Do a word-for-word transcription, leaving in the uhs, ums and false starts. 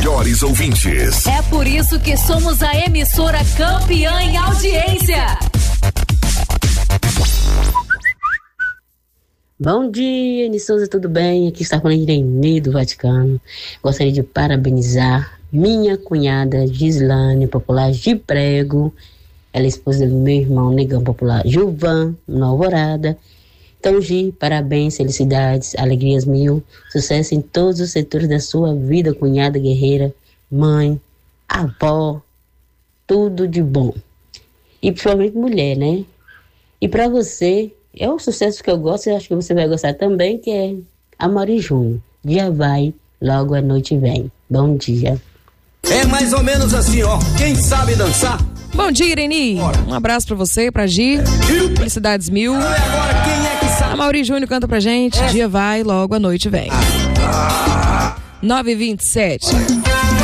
melhores ouvintes. É por isso que somos a emissora campeã em audiência. Bom dia, Eni Souza, tudo bem? Aqui está falando Irene do Vaticano. Gostaria de parabenizar minha cunhada Gislane, popular Giprego. Ela é esposa do meu irmão Negão, popular Gilvan, na Alvorada. Então, Gi, parabéns, felicidades, alegrias mil, sucesso em todos os setores da sua vida, cunhada guerreira, mãe, avó, tudo de bom. E principalmente mulher, né? E para você, é um sucesso que eu gosto, eu acho que você vai gostar também, que é Amor e Junho. Dia vai, logo a noite vem. Bom dia. É mais ou menos assim, ó. Quem sabe dançar? Bom dia, Irene. Um abraço pra você, pra Gi. Felicidades mil. E agora quem é que sabe? A Mauri Júnior canta pra gente. Dia vai, logo a noite vem. nove e vinte e sete.